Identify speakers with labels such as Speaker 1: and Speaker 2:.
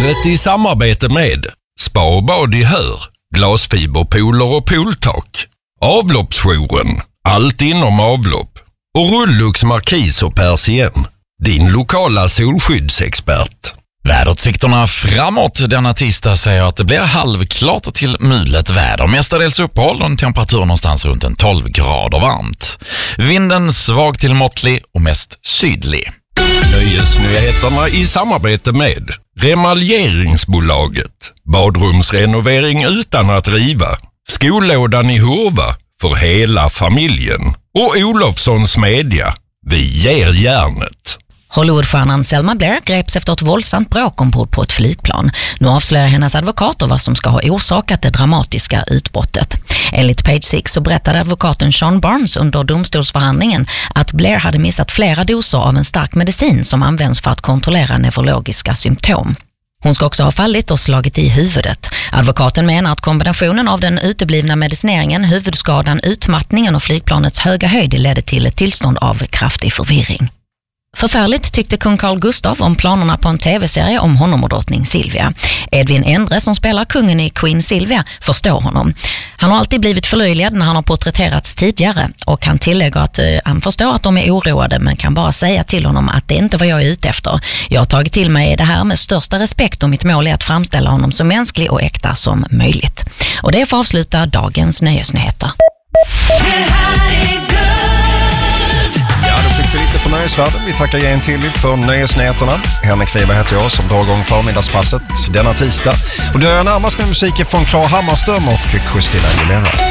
Speaker 1: Vädret i samarbete med Spa och bad i Hör, glasfiberpooler och pooltak, Avloppsjouren, allt inom avlopp och Rullux Markis och Persien, din lokala solskyddsexpert.
Speaker 2: Väderutsikterna framåt denna tisdag säger att det blir halvklart till mulet väder. Mestadels uppehåll och en temperatur någonstans runt en 12 grader varmt. Vinden svag till måttlig och mest sydlig.
Speaker 1: Nöjesnyheterna i samarbete med Remaljeringsbolaget, badrumsrenovering utan att riva, Skolådan i Hurva för hela familjen och Olofssons media, vi ger järnet.
Speaker 3: Hollywoodstjärnan Selma Blair greps efter ett våldsamt bråk ombord på ett flygplan. Nu avslöjar hennes advokater vad som ska ha orsakat det dramatiska utbrottet. Enligt Page 6 så berättade advokaten Sean Barnes under domstolsförhandlingen att Blair hade missat flera doser av en stark medicin som används för att kontrollera neurologiska symptom. Hon ska också ha fallit och slagit i huvudet. Advokaten menar att kombinationen av den uteblivna medicineringen, huvudskadan, utmattningen och flygplanets höga höjd ledde till ett tillstånd av kraftig förvirring. Förfärligt tyckte kung Carl Gustaf om planerna på en tv-serie om honom och drottning Silvia. Edvin Endre som spelar kungen i Queen Silvia förstår honom. Han har alltid blivit förlöjligad när han har porträtterats tidigare och han tillägger att han förstår att de är oroade men kan bara säga till honom att det inte är vad jag är ute efter. Jag har tagit till mig det här med största respekt och mitt mål är att framställa honom så mänsklig och äkta som möjligt. Och det får avsluta dagens nöjesnyheter.
Speaker 4: Lite för nöjesvärlden. Vi tackar igen till för nöjesnyheterna. Henrik Wiberg heter jag som drar igång förmiddagspasset denna tisdag. Och det är närmast med musiken från Klara Hammarström och Christina Aguilera.